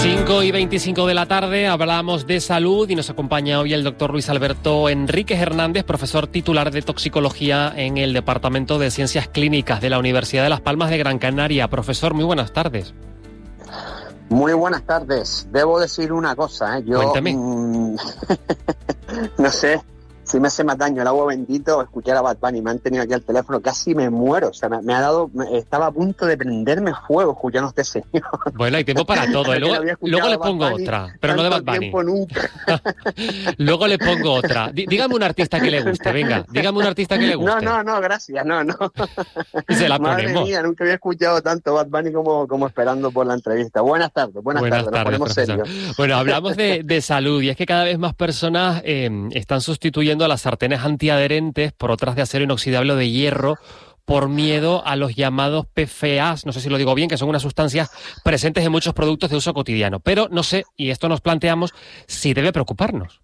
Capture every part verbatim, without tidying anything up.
cinco y veinticinco de la tarde, hablamos de salud y nos acompaña hoy el doctor Luis Alberto Enríquez Hernández, profesor titular de toxicología en el Departamento de Ciencias Clínicas de la Universidad de Las Palmas de Gran Canaria. Profesor, muy buenas tardes. Muy buenas tardes. Debo decir una cosa, ¿eh? Yo, Cuéntame. Mmm, no sé si me hace más daño el agua bendito o escuchar a Bad Bunny. Me han tenido aquí al teléfono, casi me muero. O sea, me, me ha dado, me, estaba a punto de prenderme fuego escuchando a este señor. Bueno, hay tiempo para todo, ¿eh? Luego, luego le pongo otra, pero no de Bad Bunny. Nunca. Luego le pongo otra. D- dígame un artista que le guste, venga, dígame un artista que le guste. No, no, no, gracias, no, no. Y se la Madre ponemos. mía, nunca había escuchado tanto Bad Bunny como, como esperando por la entrevista. Buenas tardes, buenas, Buenas tardes, tardes, nos ponemos profesor. serios. Bueno, hablamos de, de salud y es que cada vez más personas eh, están sustituyendo a las sartenes antiadherentes por otras de acero inoxidable o de hierro por miedo a los llamados P F A S, no sé si lo digo bien, que son unas sustancias presentes en muchos productos de uso cotidiano. Pero no sé, y esto nos planteamos, si debe preocuparnos.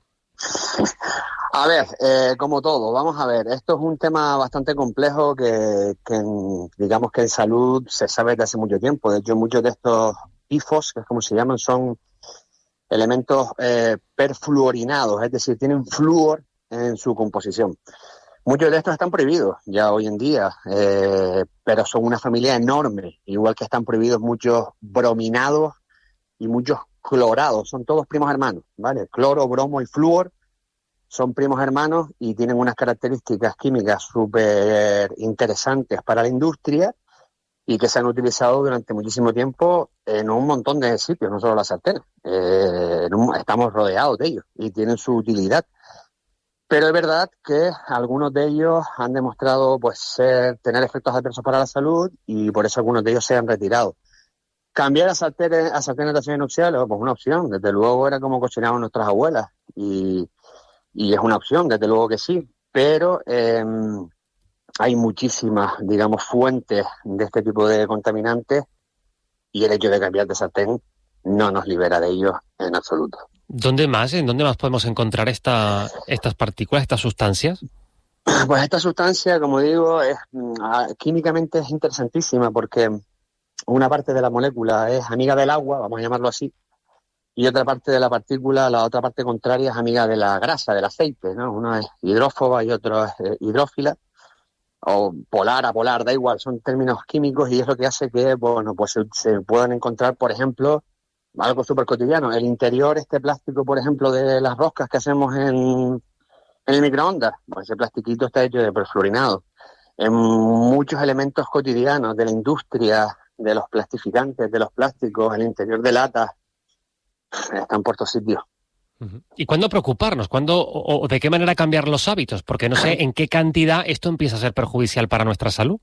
A ver, eh, como todo, vamos a ver, esto es un tema bastante complejo que, que en, digamos que en salud se sabe desde hace mucho tiempo. De hecho, muchos de estos P F O S, que es como se llaman, son elementos eh, perfluorinados, es decir, tienen flúor en su composición. Muchos de estos están prohibidos ya hoy en día, eh, pero son una familia enorme, igual que están prohibidos muchos brominados y muchos clorados, son todos primos hermanos, ¿vale? Cloro, bromo y flúor son primos hermanos y tienen unas características químicas súper interesantes para la industria y que se han utilizado durante muchísimo tiempo en un montón de sitios, no solo las sartenes. Eh, en un, estamos rodeados de ellos y tienen su utilidad. Pero es verdad que algunos de ellos han demostrado pues ser, tener efectos adversos para la salud y por eso algunos de ellos se han retirado. Cambiar a sartenes, a sartenes de acero inoxidable, pues una opción. Desde luego era como cocinaban nuestras abuelas y, y es una opción, desde luego que sí. Pero eh, hay muchísimas, digamos, fuentes de este tipo de contaminantes y el hecho de cambiar de sartén no nos libera de ellos en absoluto. ¿Dónde más? ¿En dónde más podemos encontrar esta, estas partículas, estas sustancias? Pues esta sustancia, como digo, es químicamente es interesantísima porque una parte de la molécula es amiga del agua, vamos a llamarlo así, y otra parte de la partícula, la otra parte contraria, es amiga de la grasa, del aceite, ¿no? Uno es hidrófoba y otro es eh, hidrófila, o polar, apolar, da igual, son términos químicos y es lo que hace que, bueno, pues se, se puedan encontrar, por ejemplo, algo súper cotidiano, el interior, este plástico, por ejemplo, de las roscas que hacemos en, en el microondas, pues ese plastiquito está hecho de perfluorinado. En muchos elementos cotidianos de la industria, de los plastificantes, de los plásticos, el interior de latas, están por todos sitios. ¿Y cuándo preocuparnos? ¿Cuándo o, o de qué manera cambiar los hábitos? Porque no sé en qué cantidad esto empieza a ser perjudicial para nuestra salud.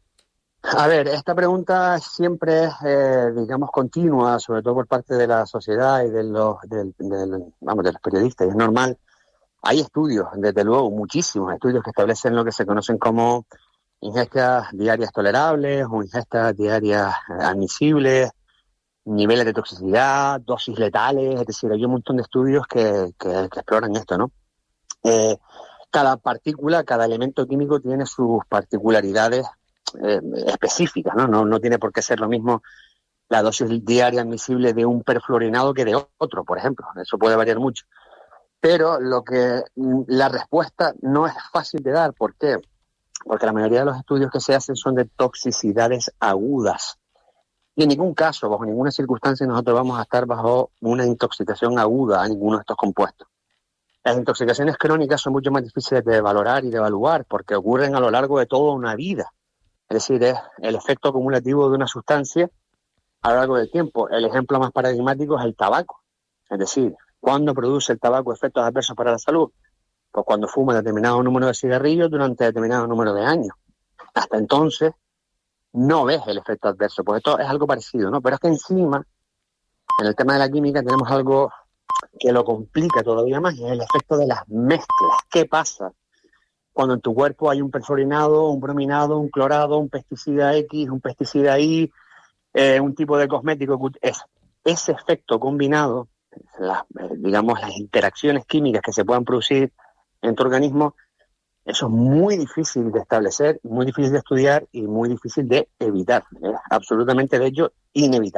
A ver, esta pregunta siempre es, eh, digamos, continua, sobre todo por parte de la sociedad y de los, del, del, vamos, de los periodistas, y es normal. Hay estudios, desde luego, muchísimos estudios que establecen lo que se conocen como ingestas diarias tolerables o ingestas diarias admisibles, niveles de toxicidad, dosis letales, es decir, hay un montón de estudios que, que, que exploran esto, ¿no? Eh, cada partícula, cada elemento químico tiene sus particularidades eh, específicas, ¿no? ¿no? No tiene por qué ser lo mismo la dosis diaria admisible de un perfluorinado que de otro, por ejemplo. Eso puede variar mucho. Pero lo que la respuesta no es fácil de dar. ¿Por qué? Porque la mayoría de los estudios que se hacen son de toxicidades agudas. Y en ningún caso, bajo ninguna circunstancia, nosotros vamos a estar bajo una intoxicación aguda a ninguno de estos compuestos. Las intoxicaciones crónicas son mucho más difíciles de valorar y de evaluar porque ocurren a lo largo de toda una vida. Es decir, es el efecto acumulativo de una sustancia a lo largo del tiempo. El ejemplo más paradigmático es el tabaco. Es decir, ¿cuándo produce el tabaco efectos adversos para la salud? Pues cuando fuma determinado número de cigarrillos durante determinado número de años. Hasta entonces no ves el efecto adverso, pues esto es algo parecido, ¿no? Pero es que encima, en el tema de la química, tenemos algo que lo complica todavía más, y es el efecto de las mezclas. ¿Qué pasa cuando en tu cuerpo hay un perfluorinado, un brominado, un clorado, un pesticida X, un pesticida Y, eh, un tipo de cosmético? Es, ese efecto combinado, las, eh, digamos, las interacciones químicas que se puedan producir en tu organismo, eso es muy difícil de establecer, muy difícil de estudiar y muy difícil de evitar. Es absolutamente, de hecho, inevitable.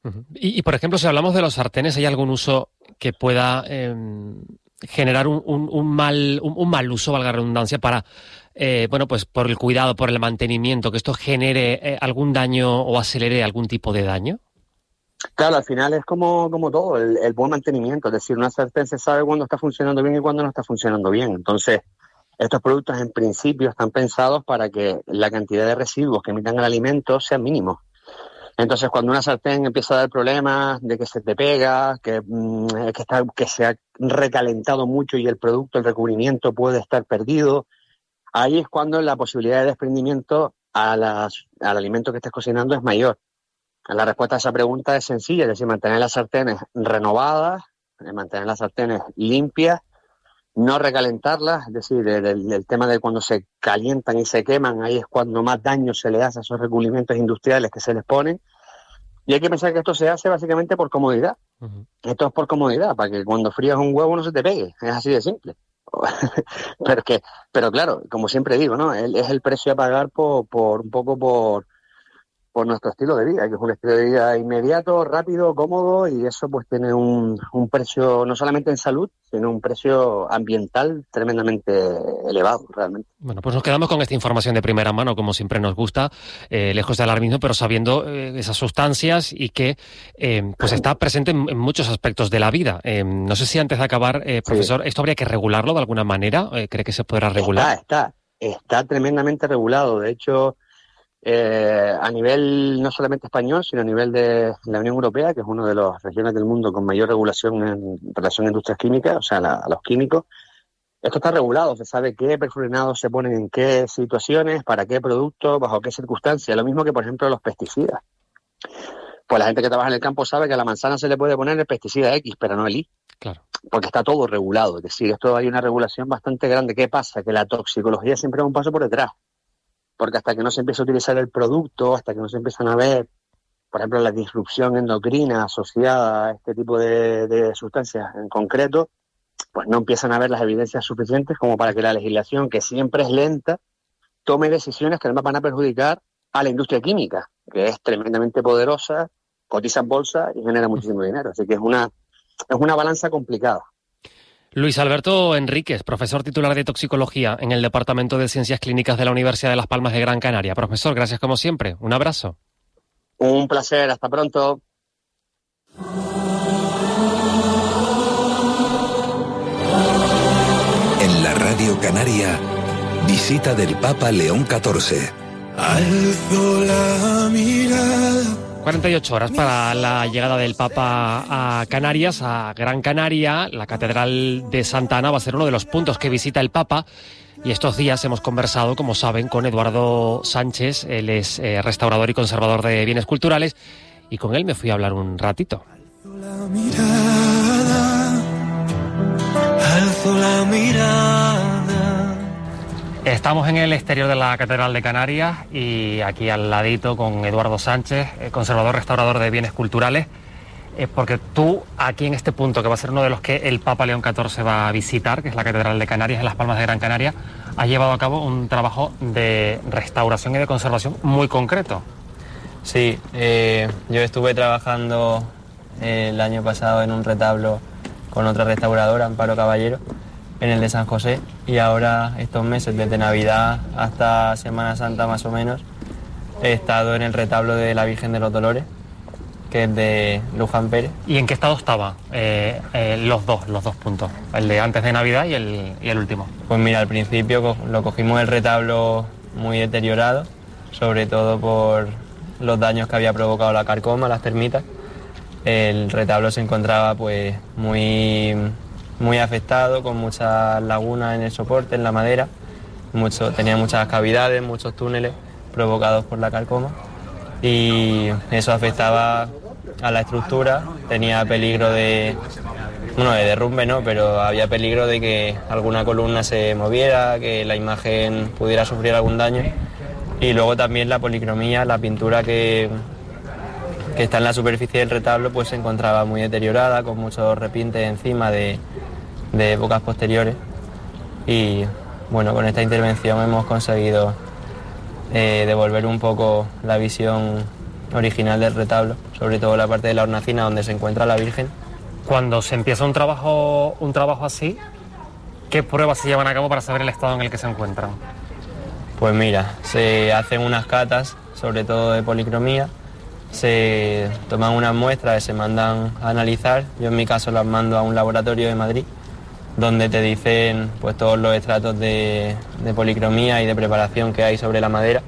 Uh-huh. Y, y, por ejemplo, si hablamos de los sartenes, ¿hay algún uso que pueda eh, generar un, un, un, mal, un, un mal uso, valga la redundancia, para, eh, bueno, pues por el cuidado, por el mantenimiento, que esto genere eh, algún daño o acelere algún tipo de daño? Claro, al final es como, como todo, el, el buen mantenimiento, es decir, una sartén se sabe cuándo está funcionando bien y cuándo no está funcionando bien. Entonces, estos productos en principio están pensados para que la cantidad de residuos que emitan el alimento sea mínimo. Entonces, cuando una sartén empieza a dar problemas de que se te pega, que, mmm, que, está, que se ha recalentado mucho y el producto, el recubrimiento puede estar perdido, ahí es cuando la posibilidad de desprendimiento a las, al alimento que estés cocinando es mayor. La respuesta a esa pregunta es sencilla, es decir, mantener las sartenes renovadas, mantener las sartenes limpias, no recalentarlas, es decir, el, el, el tema de cuando se calientan y se queman, ahí es cuando más daño se le hace a esos recubrimientos industriales que se les ponen. Y hay que pensar que esto se hace básicamente por comodidad. Uh-huh. Esto es por comodidad, para que cuando frías un huevo no se te pegue, es así de simple. pero, que, pero claro, como siempre digo, ¿no? Es el precio a pagar por, por un poco por... por nuestro estilo de vida, que es un estilo de vida inmediato, rápido, cómodo, y eso pues tiene un, un precio no solamente en salud, sino un precio ambiental tremendamente elevado, realmente. Bueno, pues nos quedamos con esta información de primera mano, como siempre nos gusta, eh, lejos de alarmismo, pero sabiendo eh, esas sustancias y que eh, pues está presente en, en muchos aspectos de la vida. Eh, no sé si antes de acabar, eh, profesor, sí. ¿Esto habría que regularlo de alguna manera? Eh, ¿Cree que se podrá regular? Está, está, está tremendamente regulado. De hecho, Eh, a nivel no solamente español, sino a nivel de la Unión Europea, que es una de las regiones del mundo con mayor regulación en relación a industrias químicas, o sea, la, a los químicos. Esto está regulado, se sabe qué perfluorinados se ponen en qué situaciones, para qué productos, bajo qué circunstancias. Lo mismo que, por ejemplo, los pesticidas. Pues la gente que trabaja en el campo sabe que a la manzana se le puede poner el pesticida X, pero no el Y. Claro. Porque está todo regulado. Es decir, esto hay una regulación bastante grande. ¿Qué pasa? Que la toxicología siempre va un paso por detrás. Porque hasta que no se empieza a utilizar el producto, hasta que no se empiezan a ver, por ejemplo, la disrupción endocrina asociada a este tipo de, de sustancias en concreto, pues no empiezan a ver las evidencias suficientes como para que la legislación, que siempre es lenta, tome decisiones que además van a perjudicar a la industria química, que es tremendamente poderosa, cotiza en bolsa y genera muchísimo dinero. Así que es una, es una balanza complicada. Luis Alberto Enríquez, profesor titular de Toxicología en el Departamento de Ciencias Clínicas de la Universidad de Las Palmas de Gran Canaria. Profesor, gracias como siempre. Un abrazo. Un placer. Hasta pronto. En la Radio Canaria, visita del Papa León catorce. Alzo la mirada. cuarenta y ocho horas para la llegada del Papa a Canarias, a Gran Canaria. La Catedral de Santa Ana va a ser uno de los puntos que visita el Papa. Y estos días hemos conversado, como saben, con Eduardo Sánchez. Él es eh, restaurador y conservador de bienes culturales. Y con él me fui a hablar un ratito. Alzo la mirada, alzo la mirada. Estamos en el exterior de la Catedral de Canarias y aquí al ladito con Eduardo Sánchez, conservador restaurador de bienes culturales, eh, porque tú aquí en este punto, que va a ser uno de los que el Papa León catorce va a visitar, que es la Catedral de Canarias, en Las Palmas de Gran Canaria, has llevado a cabo un trabajo de restauración y de conservación muy concreto. Sí, eh, yo estuve trabajando el año pasado en un retablo con otra restauradora, Amparo Caballero, en el de San José, y ahora estos meses, desde Navidad hasta Semana Santa más o menos, he estado en el retablo de la Virgen de los Dolores, que es de Luján Pérez. ¿Y en qué estado estaba eh, eh, los dos, los dos puntos? El de antes de Navidad y el, y el último. Pues mira, al principio lo cogimos el retablo muy deteriorado, sobre todo por los daños que había provocado la carcoma, las termitas. El retablo se encontraba pues muy... muy afectado, con muchas lagunas en el soporte, en la madera, mucho, tenía muchas cavidades, muchos túneles provocados por la carcoma y eso afectaba a la estructura, tenía peligro de, bueno, de derrumbe no, pero había peligro de que alguna columna se moviera, que la imagen pudiera sufrir algún daño, y luego también la policromía, la pintura que, que está en la superficie del retablo pues se encontraba muy deteriorada, con muchos repintes encima de de épocas posteriores, y bueno, con esta intervención hemos conseguido eh, devolver un poco la visión original del retablo, sobre todo la parte de la hornacina donde se encuentra la Virgen. Cuando se empieza un trabajo, un trabajo así, ¿qué pruebas se llevan a cabo para saber el estado en el que se encuentran? Pues mira, se hacen unas catas, sobre todo de policromía, se toman unas muestras y se mandan a analizar. Yo en mi caso las mando a un laboratorio de Madrid, donde te dicen pues todos los estratos de, de policromía y de preparación que hay sobre la madera.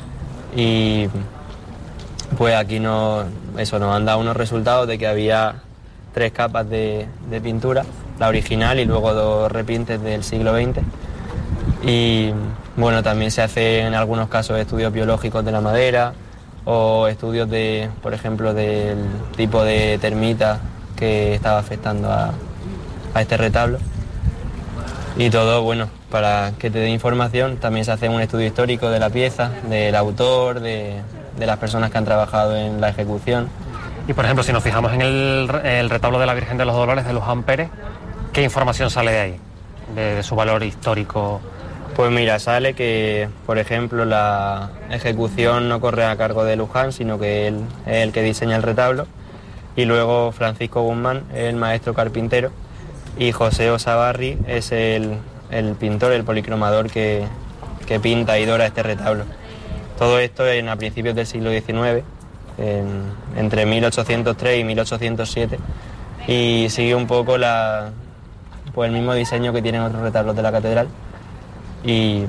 Y pues aquí no, eso, nos han dado unos resultados de que había tres capas de, de pintura, la original y luego dos repintes del siglo veinte. Y bueno, también se hacen en algunos casos estudios biológicos de la madera o estudios de, por ejemplo, del tipo de termita que estaba afectando a, a este retablo. Y todo, bueno, para que te dé información, también se hace un estudio histórico de la pieza, del autor, de, de las personas que han trabajado en la ejecución. Y por ejemplo, si nos fijamos en el, el retablo de la Virgen de los Dolores de Luján Pérez, ¿qué información sale de ahí, de, de su valor histórico? Pues mira, sale que, por ejemplo, la ejecución no corre a cargo de Luján, sino que él es el que diseña el retablo. Y luego Francisco Guzmán es el maestro carpintero y José Osabarri es el, el pintor, el policromador que, que pinta y dora este retablo. Todo esto en, a principios del siglo diecinueve, en, entre mil ochocientos tres y mil ochocientos siete, y sigue un poco la, pues el mismo diseño que tienen otros retablos de la catedral. Y,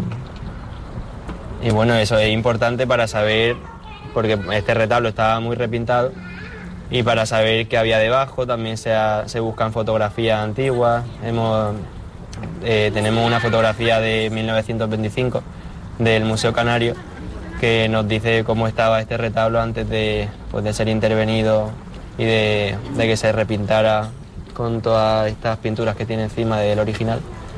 y bueno, eso es importante para saber, porque este retablo estaba muy repintado, y para saber qué había debajo también se, ha, se buscan fotografías antiguas. Hemos, eh, tenemos una fotografía de mil novecientos veinticinco del Museo Canario que nos dice cómo estaba este retablo antes de, pues, de ser intervenido y de, de que se repintara con todas estas pinturas que tiene encima del original.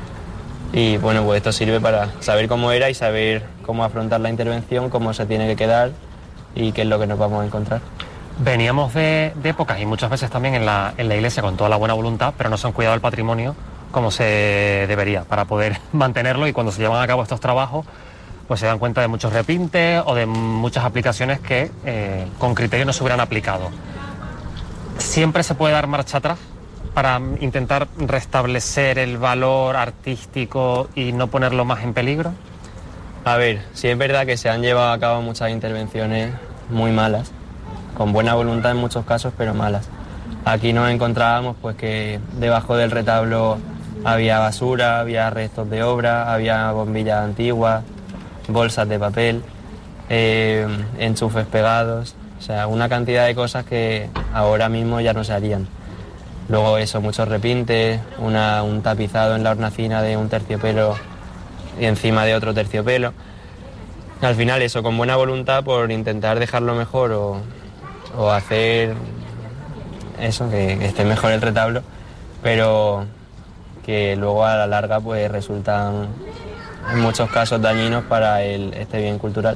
Y bueno, pues esto sirve para saber cómo era y saber cómo afrontar la intervención, cómo se tiene que quedar y qué es lo que nos vamos a encontrar. Veníamos de, de épocas y muchas veces también en la, en la iglesia con toda la buena voluntad, pero no se han cuidado el patrimonio como se debería para poder mantenerlo, y cuando se llevan a cabo estos trabajos pues se dan cuenta de muchos repintes o de muchas aplicaciones que eh, con criterio no se hubieran aplicado. ¿Siempre se puede dar marcha atrás para intentar restablecer el valor artístico y no ponerlo más en peligro? A ver, sí es verdad que se han llevado a cabo muchas intervenciones muy malas, con buena voluntad en muchos casos, pero malas. Aquí nos encontrábamos pues que debajo del retablo había basura, había restos de obra, había bombillas antiguas, bolsas de papel, eh, enchufes pegados, o sea, una cantidad de cosas que ahora mismo ya no se harían. Luego eso, muchos repintes, una, un tapizado en la hornacina de un terciopelo y encima de otro terciopelo. Al final eso, con buena voluntad por intentar dejarlo mejor o, o hacer eso, que, que esté mejor el retablo, pero que luego a la larga pues resultan en muchos casos dañinos para el, este bien cultural.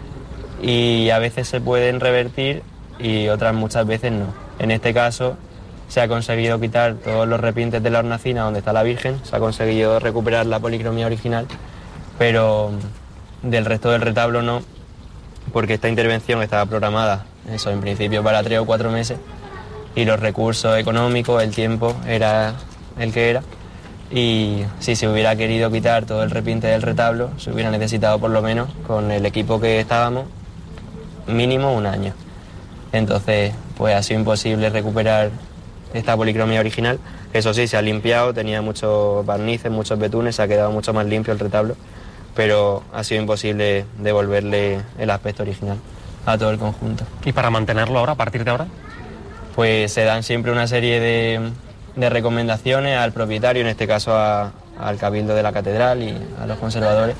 Y a veces se pueden revertir y otras muchas veces no. En este caso se ha conseguido quitar todos los repintes de la hornacina donde está la Virgen, se ha conseguido recuperar la policromía original, pero del resto del retablo no, porque esta intervención estaba programada, eso en principio para tres o cuatro meses, y los recursos económicos, el tiempo era el que era, y si se hubiera querido quitar todo el repinte del retablo, se hubiera necesitado por lo menos, con el equipo que estábamos, mínimo un año. Entonces, pues ha sido imposible recuperar esta policromía original. Eso sí, se ha limpiado, tenía muchos barnices, muchos betunes, se ha quedado mucho más limpio el retablo, pero ha sido imposible devolverle el aspecto original a todo el conjunto. ¿Y para mantenerlo ahora, a partir de ahora? Pues se dan siempre una serie de, de recomendaciones al propietario, en este caso a, al Cabildo de la Catedral y a los conservadores.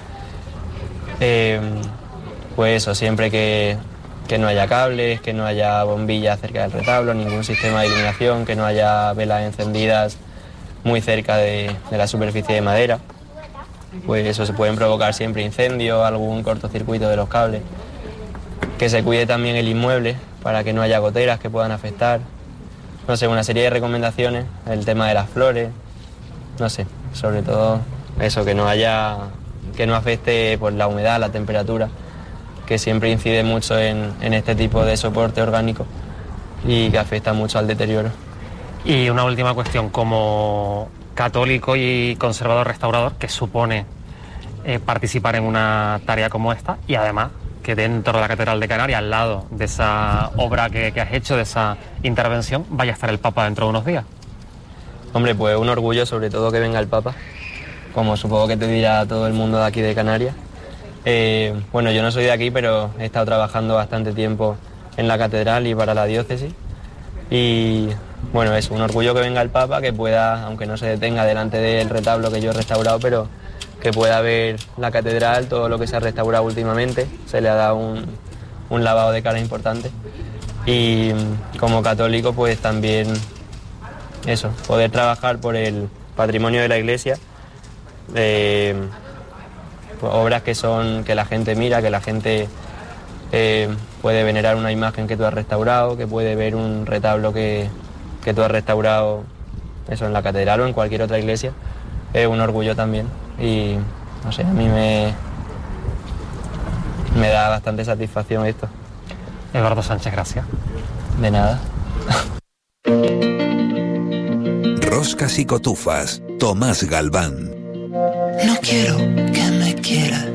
Eh, pues eso, siempre que, que no haya cables, que no haya bombillas cerca del retablo, ningún sistema de iluminación, que no haya velas encendidas muy cerca de, de la superficie de madera. Pues eso, se pueden provocar siempre incendios, algún cortocircuito de los cables. Que se cuide también el inmueble para que no haya goteras que puedan afectar. No sé, una serie de recomendaciones, el tema de las flores, no sé, sobre todo eso, que no haya, que no afecte pues, la humedad, la temperatura, que siempre incide mucho en, en este tipo de soporte orgánico y que afecta mucho al deterioro. Y una última cuestión, como católico y conservador restaurador, ¿qué supone eh, participar en una tarea como esta? Y además que dentro de la Catedral de Canarias, al lado de esa obra que, que has hecho, de esa intervención, vaya a estar el Papa dentro de unos días. Hombre, pues un orgullo, sobre todo que venga el Papa, como supongo que te dirá todo el mundo de aquí de Canarias. Eh, bueno, yo no soy de aquí, pero he estado trabajando bastante tiempo en la catedral y para la diócesis. Y bueno, es un orgullo que venga el Papa, que pueda, aunque no se detenga delante del retablo que yo he restaurado, pero que pueda ver la catedral, todo lo que se ha restaurado últimamente. Se le ha dado un, un lavado de cara importante. Y como católico, pues también eso, poder trabajar por el patrimonio de la Iglesia, eh, pues obras que son que la gente mira, que la gente eh, puede venerar una imagen que tú has restaurado, que puede ver un retablo que, que tú has restaurado, eso, en la catedral o en cualquier otra iglesia. Es un orgullo también y no sé, a mí me, me da bastante satisfacción esto. Eduardo Sánchez, gracias. De nada. Roscas y cotufas, Tomás Galván. No quiero que me quieras.